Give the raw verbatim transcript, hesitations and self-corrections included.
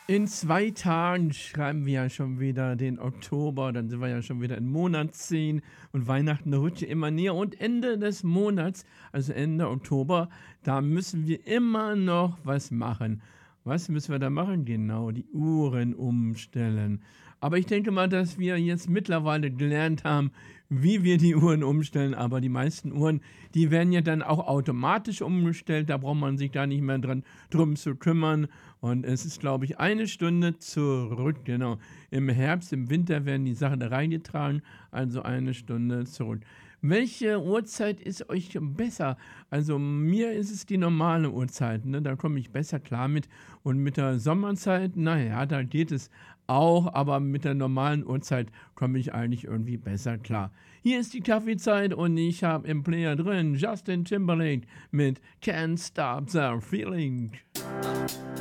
In zwei Tagen schreiben wir ja schon wieder den Oktober, dann sind wir ja schon wieder in Monat zehn und Weihnachten rückt ja immer näher und Ende des Monats, also Ende Oktober, da müssen wir immer noch was machen. Was müssen wir da machen? Genau, die Uhren umstellen. Aber ich denke mal, dass wir jetzt mittlerweile gelernt haben, wie wir die Uhren umstellen, aber die meisten Uhren, die werden ja dann auch automatisch umgestellt, da braucht man sich da nicht mehr dran drum zu kümmern. Und es ist, glaube ich, eine Stunde zurück, genau. Im Herbst, im Winter werden die Sachen da reingetragen, also eine Stunde zurück. Welche Uhrzeit ist euch besser? Also mir ist es die normale Uhrzeit, ne? Da komme ich besser klar mit. Und mit der Sommerzeit, naja, da geht es auch, aber mit der normalen Uhrzeit komme ich eigentlich irgendwie besser klar. Hier ist die Kaffeezeit und ich habe im Player drin Justin Timberlake mit Can't Stop the Feeling.